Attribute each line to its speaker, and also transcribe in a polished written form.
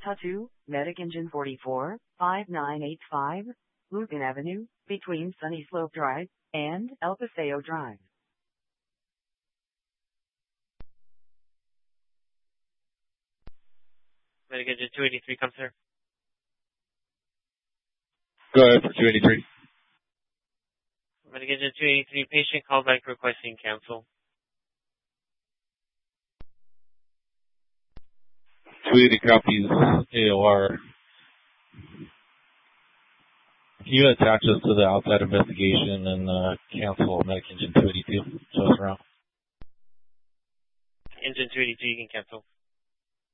Speaker 1: Delta 2, Medic Engine 44, 5985, Lupin Avenue, between Sunny Slope Drive and El Paseo Drive.
Speaker 2: Medic Engine 283, come, sir.
Speaker 3: Go ahead for 283.
Speaker 2: Medic Engine 283, patient callback requesting cancel.
Speaker 3: 280 copies AOR. Can you attach us to the outside investigation and cancel Medic Engine 282? Show us around.
Speaker 2: Engine 282, you can cancel.